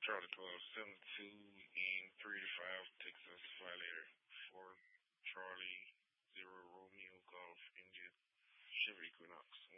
Charlie 1272 in 3 to 5 Texas Flyer 4 Charlie 0 Romeo Golf India Chevy Equinox